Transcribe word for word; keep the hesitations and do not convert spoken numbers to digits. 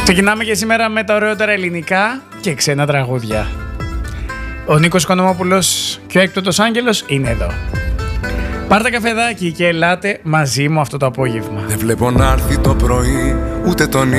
Ξεκινάμε και σήμερα με τα ωραιότερα ελληνικά και ξένα τραγούδια. Ο Νίκος Οικονομόπουλος και ο έκτοτος Άγγελος είναι εδώ. Πάρτε καφεδάκι και ελάτε μαζί μου αυτό το απόγευμα. Δεν βλέπω να έρθει το πρωί, ούτε τον